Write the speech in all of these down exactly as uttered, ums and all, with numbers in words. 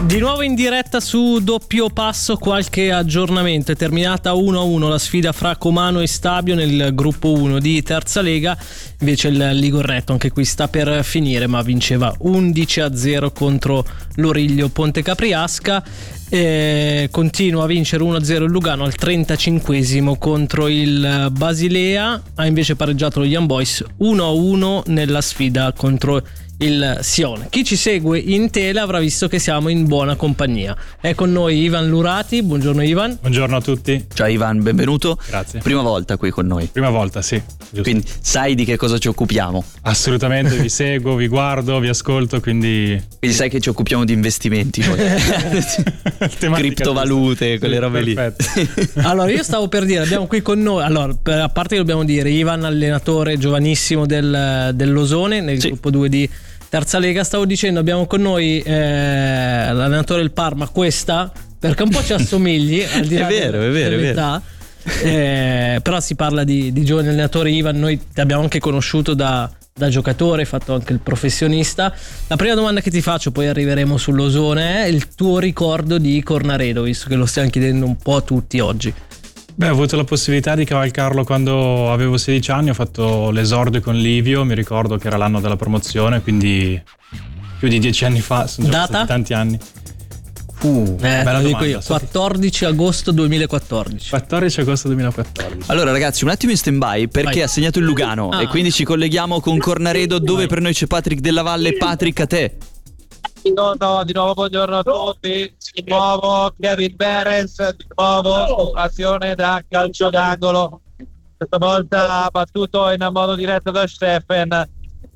Di nuovo in diretta su Doppio Passo, qualche aggiornamento. È terminata uno a uno la sfida fra Comano e Stabio nel gruppo uno di Terza Lega. Invece il Ligorretto anche qui sta per finire, ma vinceva undici a zero contro l'Origlio Ponte Capriasca. E continua a vincere uno a zero il Lugano al trentacinquesimo contro il Basilea. Ha invece pareggiato lo Young Boys uno a uno nella sfida contro il Sion. Chi ci segue in tele avrà visto che siamo in buona compagnia. È con noi Ivan Lurati. Buongiorno Ivan. Buongiorno a tutti. Ciao Ivan, benvenuto. Grazie. Prima volta qui con noi. Prima volta, sì. Giusto. Quindi sai di che cosa ci occupiamo? Assolutamente, vi seguo, vi guardo, vi ascolto, quindi... Quindi sai che ci occupiamo di investimenti poi. Criptovalute, giusta. Quelle sì, robe perfetto. lì. Allora io stavo per dire, abbiamo qui con noi, allora a parte che dobbiamo dire Ivan, allenatore giovanissimo del, dell'Osone nel sì. gruppo due di Terza Lega. Stavo dicendo, abbiamo con noi eh, l'allenatore del Parma Cuesta, perché un po' ci assomigli al di là è vero, è vero, è vero. Eh, però si parla di, di giovani allenatori. Ivan, noi ti abbiamo anche conosciuto da, da giocatore, hai fatto anche il professionista. La prima domanda che ti faccio, poi arriveremo sull'Osone, è il tuo ricordo di Cornaredo, visto che lo stiamo chiedendo un po' a tutti oggi. Beh, ho avuto la possibilità di cavalcarlo quando avevo sedici anni, ho fatto l'esordio con Livio, mi ricordo che era l'anno della promozione, quindi più di dieci anni fa, sono già passati tanti anni. Uh, eh, bella lo dico domanda, io, quattordici agosto duemilaquattordici. quattordici agosto duemilaquattordici. Allora ragazzi, un attimo in stand by perché Vai. ha segnato il Lugano Ah. e quindi ci colleghiamo con Cornaredo, dove Vai. per noi c'è Patrick Della Valle. Patrick, a te. No, no, di nuovo buongiorno a tutti, di nuovo Kevin Behrens, di nuovo azione da calcio d'angolo, questa volta battuto in modo diretto da Steffen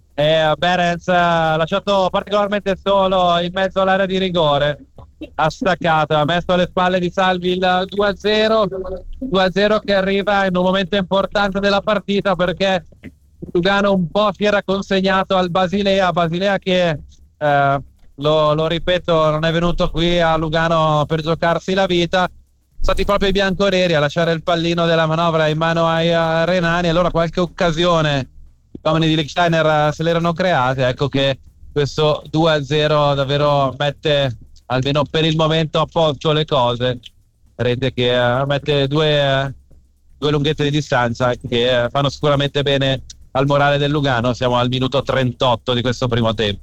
e Behrens ha lasciato particolarmente solo in mezzo all'area di rigore, ha staccato, ha messo alle spalle di Salvi il due a zero, due a zero che arriva in un momento importante della partita perché Lugano un po' si era consegnato al Basilea, Basilea che eh, Lo, lo ripeto, non è venuto qui a Lugano per giocarsi la vita, sono stati proprio i bianconeri a lasciare il pallino della manovra in mano ai uh, renani. Allora qualche occasione gli uomini di Lichtsteiner uh, se l'erano create, ecco che questo due a zero davvero mette almeno per il momento a posto le cose. Rete che uh, mette due, uh, due lunghezze di distanza che uh, fanno sicuramente bene al morale del Lugano. Siamo al minuto trentotto di questo primo tempo.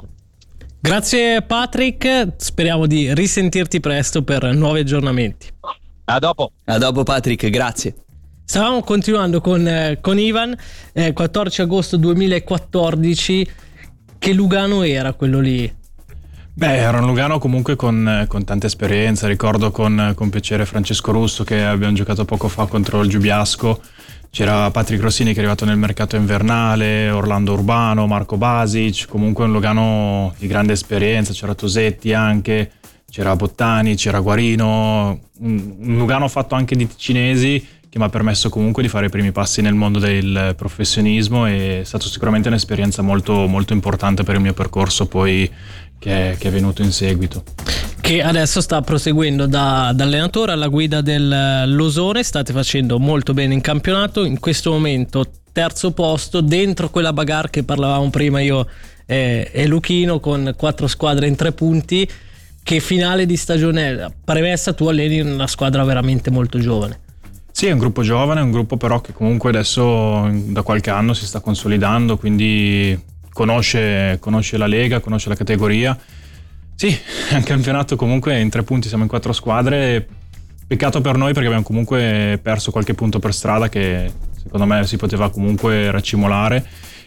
Grazie Patrick, speriamo di risentirti presto per nuovi aggiornamenti. A dopo. A dopo Patrick, grazie. Stavamo continuando con, eh, con Ivan. eh, quattordici agosto duemilaquattordici, che Lugano era quello lì? Beh, era un Lugano comunque con, con tanta esperienza, ricordo con, con piacere Francesco Russo che abbiamo giocato poco fa contro il Giubiasco. C'era Patrick Rossini che è arrivato nel mercato invernale, Orlando Urbano, Marco Basic, comunque un Lugano di grande esperienza, c'era Tosetti anche, c'era Bottani, c'era Guarino, un, un Lugano fatto anche di ticinesi che mi ha permesso comunque di fare i primi passi nel mondo del professionismo e è stato sicuramente un'esperienza molto, molto importante per il mio percorso poi che è, che è venuto in seguito. Che adesso sta proseguendo da, da allenatore alla guida dell'Osone. State facendo molto bene in campionato, in questo momento terzo posto dentro quella bagarre che parlavamo prima io e, e Luchino, con quattro squadre in tre punti. Che finale di stagione, premessa, tu alleni una squadra veramente molto giovane. Sì, è un gruppo giovane, è un gruppo però che comunque adesso da qualche anno si sta consolidando, quindi conosce, conosce la Lega, conosce la categoria. Sì, è un campionato comunque in tre punti, siamo in quattro squadre, peccato per noi perché abbiamo comunque perso qualche punto per strada che secondo me si poteva comunque raccimolare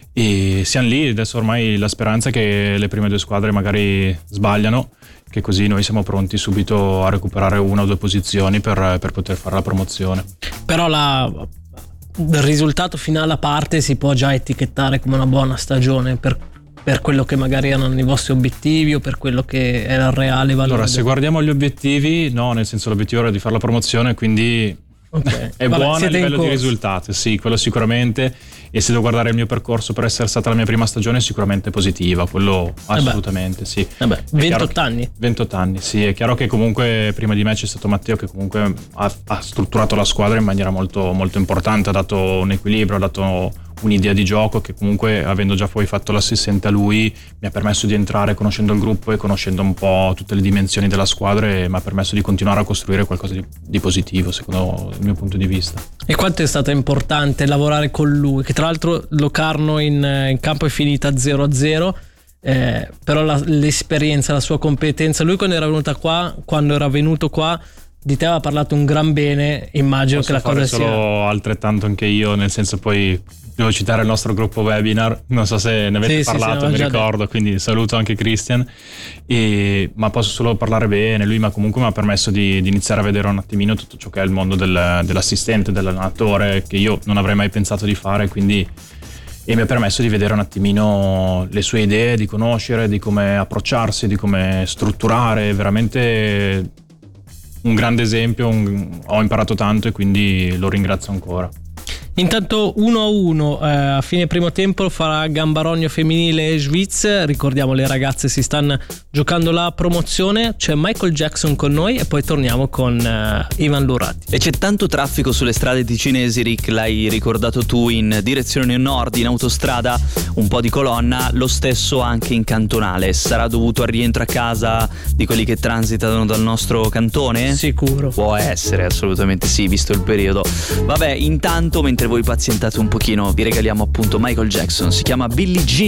e siamo lì. Adesso ormai la speranza è che le prime due squadre magari sbagliano, che così noi siamo pronti subito a recuperare una o due posizioni per, per poter fare la promozione. Però la, il risultato finale a parte si può già etichettare come una buona stagione per per quello che magari erano i vostri obiettivi o per quello che era il reale valore. Allora, se guardiamo gli obiettivi, no, nel senso l'obiettivo era di fare la promozione, quindi okay. È Vabbè, buono a livello di risultati, sì, quello sicuramente, e se devo guardare il mio percorso per essere stata la mia prima stagione sicuramente positiva, quello assolutamente, sì. Vabbè, ventotto anni? ventotto anni, sì, è chiaro che comunque prima di me c'è stato Matteo che comunque ha, ha strutturato la squadra in maniera molto, molto importante, ha dato un equilibrio, ha dato un'idea di gioco che comunque, avendo già poi fatto l'assistente a lui, mi ha permesso di entrare conoscendo il gruppo e conoscendo un po' tutte le dimensioni della squadra, e mi ha permesso di continuare a costruire qualcosa di, di positivo secondo il mio punto di vista. E quanto è stato importante lavorare con lui, che tra l'altro Locarno in, in campo è finita zero a zero, eh, però la, l'esperienza, la sua competenza, lui quando era venuta qua, quando era venuto qua di te aveva parlato un gran bene, immagino Posso che la fare cosa solo sia altrettanto anche io, nel senso, poi devo citare il nostro gruppo webinar, non so se ne avete Sì, sì, parlato, sì, mi già ricordo, detto. quindi saluto anche Christian, e, ma posso solo parlare bene. Lui ma comunque mi ha permesso di, di iniziare a vedere un attimino tutto ciò che è il mondo del, dell'assistente, dell'allenatore, che io non avrei mai pensato di fare, quindi, e mi ha permesso di vedere un attimino le sue idee, di conoscere, di come approcciarsi, di come strutturare, veramente un grande esempio, un, ho imparato tanto e quindi lo ringrazio ancora. Intanto uno a uno, eh, a fine primo tempo farà Gambarogno femminile e Schwyz. Ricordiamo, le ragazze si stanno giocando la promozione. C'è Michael Jackson con noi e poi torniamo con eh, Ivan Lurati. E c'è tanto traffico sulle strade ticinesi, Rick, l'hai ricordato tu, in direzione nord, in autostrada, un po' di colonna, lo stesso anche in cantonale. Sarà dovuto al rientro a casa di quelli che transitano dal nostro cantone? Sicuro. Può essere, assolutamente sì, visto il periodo. Vabbè, intanto, mentre voi pazientate un pochino, vi regaliamo appunto Michael Jackson, si chiama Billie Jean.